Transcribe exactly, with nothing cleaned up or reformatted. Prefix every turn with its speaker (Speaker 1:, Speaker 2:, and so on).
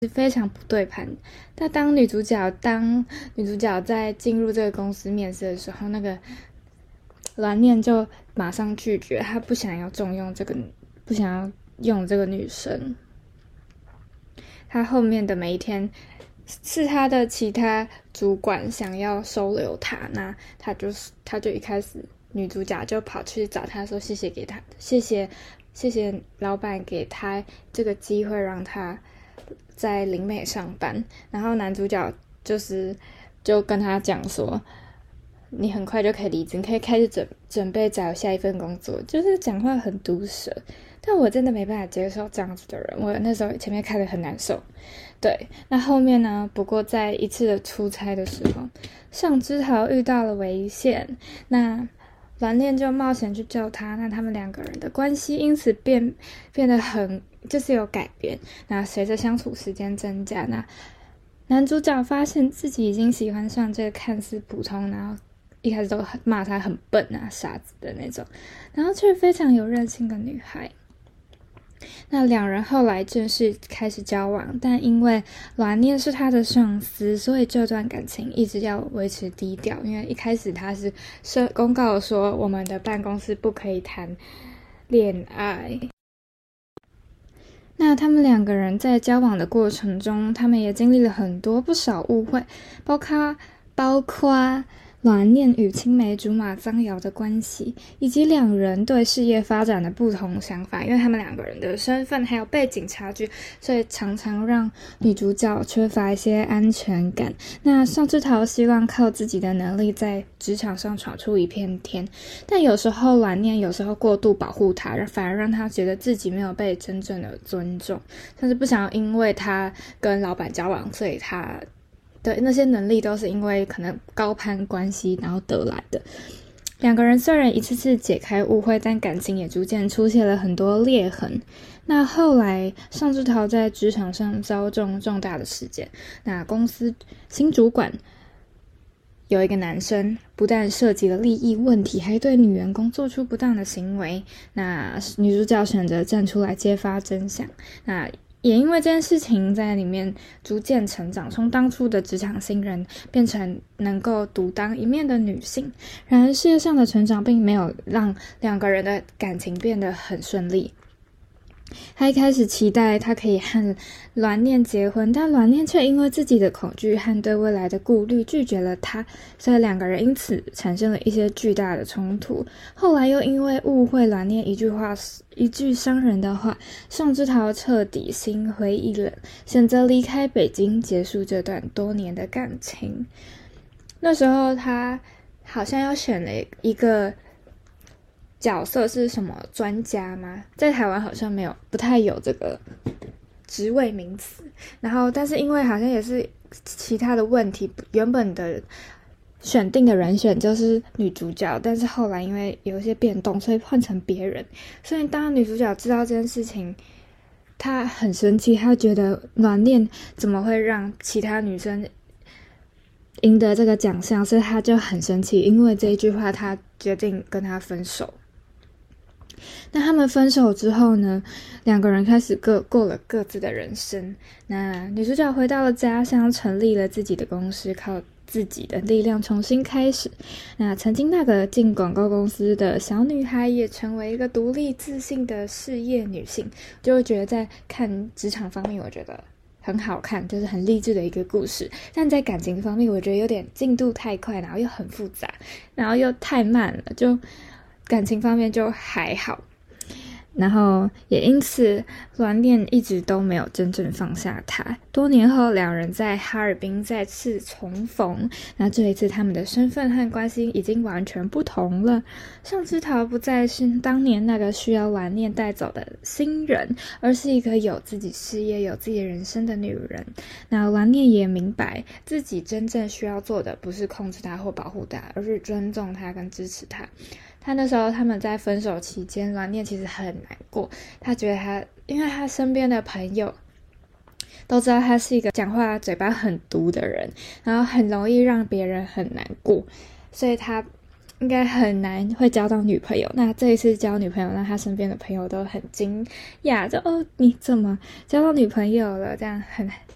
Speaker 1: 非常不对盘。但当女主角当女主角在进入这个公司面试的时候，那个蓝念就马上拒绝，她不想要重用这个，不想要用这个女生。她后面的每一天，是她的其他主管想要收留她，那她就是她就一开始女主角就跑去找她说谢谢给她，谢谢谢谢老板给她这个机会让她在林美上班，然后男主角就是就跟她讲说，你很快就可以离职，你可以开始准准备找下一份工作，就是讲话很毒舌。但我真的没办法接受这样子的人，我那时候前面看得很难受。对，那后面呢？不过在一次的出差的时候，上枝桃遇到了危险，那蓝念就冒险去救他，那他们两个人的关系因此变变得很就是有改变。那随着相处时间增加，那男主角发现自己已经喜欢上这个看似普通，然后一开始都骂他很笨啊、傻子的那种，然后却非常有韧性的女孩。那两人后来正式开始交往，但因为蓝念是他的上司，所以这段感情一直要维持低调。因为一开始他是公告说我们的办公室不可以谈恋爱。那他们两个人在交往的过程中，他们也经历了很多不少误会，包括包括蓝念与青梅竹马张瑶的关系，以及两人对事业发展的不同想法，因为他们两个人的身份还有背景差距，所以常常让女主角缺乏一些安全感。那上枝桃希望靠自己的能力在职场上闯出一片天，但有时候蓝念有时候过度保护她，反而让她觉得自己没有被真正的尊重，甚至不想要因为她跟老板交往，所以她对那些能力都是因为可能高攀关系然后得来的。两个人虽然一次次解开误会，但感情也逐渐出现了很多裂痕。那后来上枝桃在职场上遭中重大的事件，那公司新主管有一个男生不但涉及了利益问题，还对女员工做出不当的行为。那女主角选择站出来揭发真相，那也因为这件事情在里面逐渐成长，从当初的职场新人变成能够独当一面的女性。然而事业上的成长并没有让两个人的感情变得很顺利。他一开始期待他可以和蓝念结婚，但蓝念却因为自己的恐惧和对未来的顾虑拒绝了他，所以两个人因此产生了一些巨大的冲突。后来又因为误会蓝念一句话一句伤人的话，上枝桃彻底心灰意冷，选择离开北京，结束这段多年的感情。那时候他好像要选了一个角色是什么专家吗？在台湾好像没有，不太有这个职位名词。然后，但是因为好像也是其他的问题，原本的选定的人选就是女主角，但是后来因为有一些变动，所以换成别人。所以当女主角知道这件事情，她很生气，她觉得蓝念怎么会让其他女生赢得这个奖项，所以她就很生气。因为这一句话，她决定跟他分手。那他们分手之后呢，两个人开始各过了各自的人生。那女主角回到了家乡，成立了自己的公司，靠自己的力量重新开始。那曾经那个进广告公司的小女孩也成为一个独立自信的事业女性。就会觉得在看职场方面，我觉得很好看，就是很励志的一个故事。但在感情方面，我觉得有点进度太快，然后又很复杂，然后又太慢了，就感情方面就还好。然后也因此蓝念一直都没有真正放下他。多年后两人在哈尔滨再次重逢，那这一次他们的身份和关系已经完全不同了。上枝桃不再是当年那个需要蓝念带走的新人，而是一个有自己事业有自己人生的女人。那蓝念也明白自己真正需要做的不是控制他或保护他，而是尊重他跟支持他。他那时候他们在分手期间，蓝念其实很难过，他觉得他因为他身边的朋友都知道他是一个讲话嘴巴很毒的人，然后很容易让别人很难过，所以他应该很难会交到女朋友。那这一次交女朋友，让他身边的朋友都很惊讶，就哦你怎么交到女朋友了，这样很